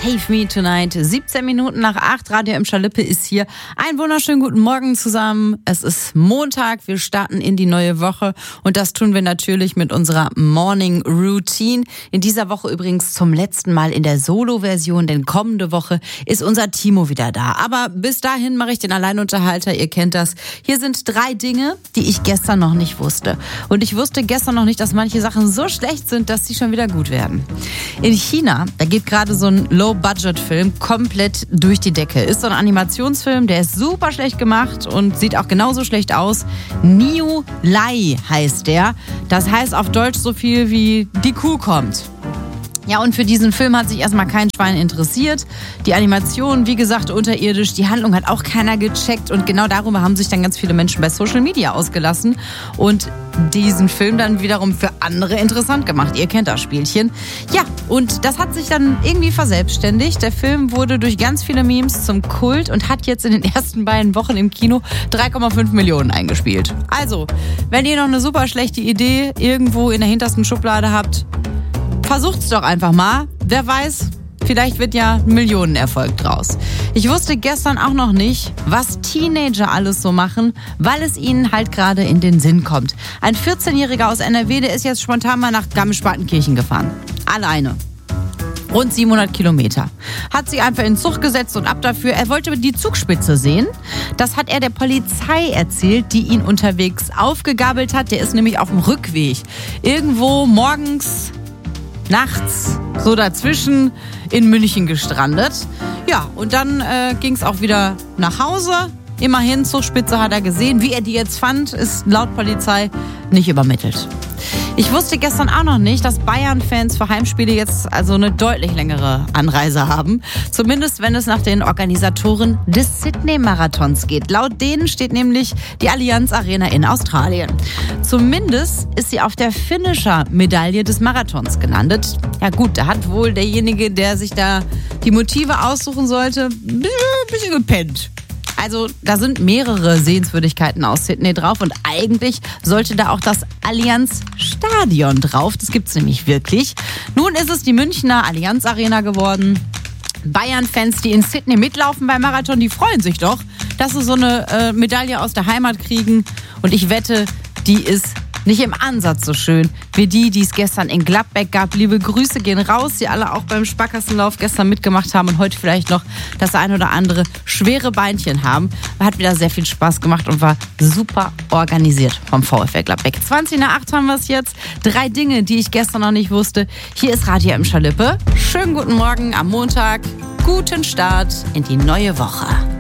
Save Me Tonight. 17 Minuten nach 8, Radio M. Schalippe ist hier. Einen wunderschönen guten Morgen zusammen. Es ist Montag, wir starten in die neue Woche und das tun wir natürlich mit unserer Morning Routine. In dieser Woche übrigens zum letzten Mal in der Solo-Version, denn kommende Woche ist unser Timo wieder da. Aber bis dahin mache ich den Alleinunterhalter, ihr kennt das. Hier sind 3 Dinge, die ich gestern noch nicht wusste. Und ich wusste gestern noch nicht, dass manche Sachen so schlecht sind, dass sie schon wieder gut werden. In China, da geht gerade so ein Low-Budget-Film komplett durch die Decke. Ist so ein Animationsfilm, der ist super schlecht gemacht und sieht auch genauso schlecht aus. Niu Lai heißt der. Das heißt auf Deutsch so viel wie die Kuh kommt. Ja, und für diesen Film hat sich erstmal kein Schwein interessiert. Die Animation, wie gesagt, unterirdisch. Die Handlung hat auch keiner gecheckt. Und genau darüber haben sich dann ganz viele Menschen bei Social Media ausgelassen und diesen Film dann wiederum für andere interessant gemacht. Ihr kennt das Spielchen. Ja, und das hat sich dann irgendwie verselbstständigt. Der Film wurde durch ganz viele Memes zum Kult und hat jetzt in den ersten beiden Wochen im Kino 3,5 Millionen eingespielt. Also, wenn ihr noch eine super schlechte Idee irgendwo in der hintersten Schublade habt, versucht's doch einfach mal. Wer weiß, vielleicht wird ja ein Millionenerfolg draus. Ich wusste gestern auch noch nicht, was Teenager alles so machen, weil es ihnen halt gerade in den Sinn kommt. Ein 14-Jähriger aus NRW, der ist jetzt spontan mal nach Garmisch-Partenkirchen gefahren. Alleine. Rund 700 Kilometer. Hat sich einfach in den Zug gesetzt und ab dafür. Er wollte die Zugspitze sehen. Das hat er der Polizei erzählt, die ihn unterwegs aufgegabelt hat. Der ist nämlich auf dem Rückweg. Irgendwo morgens, nachts, so dazwischen in München gestrandet. Ja, und dann ging es auch wieder nach Hause. Immerhin, Zugspitze hat er gesehen. Wie er die jetzt fand, ist laut Polizei nicht übermittelt. Ich wusste gestern auch noch nicht, dass Bayern-Fans für Heimspiele jetzt also eine deutlich längere Anreise haben. Zumindest, wenn es nach den Organisatoren des Sydney-Marathons geht. Laut denen steht nämlich die Allianz Arena in Australien. Zumindest ist sie auf der Finisher-Medaille des Marathons gelandet. Ja gut, da hat wohl derjenige, der sich da die Motive aussuchen sollte, ein bisschen gepennt. Also da sind mehrere Sehenswürdigkeiten aus Sydney drauf und eigentlich sollte da auch das Allianz Stadion drauf. Das gibt's nämlich wirklich. Nun ist es die Münchner Allianz Arena geworden. Bayern-Fans, die in Sydney mitlaufen beim Marathon, die freuen sich doch, dass sie so eine Medaille aus der Heimat kriegen. Und ich wette, die ist nicht im Ansatz so schön wie die es gestern in Gladbeck gab. Liebe Grüße gehen raus, die alle auch beim Sparkassenlauf gestern mitgemacht haben und heute vielleicht noch das ein oder andere schwere Beinchen haben. Hat wieder sehr viel Spaß gemacht und war super organisiert vom VfL Gladbeck. 20 nach 8 haben wir es jetzt. 3 Dinge, die ich gestern noch nicht wusste. Hier ist Radio M. Schalippe. Schönen guten Morgen am Montag. Guten Start in die neue Woche.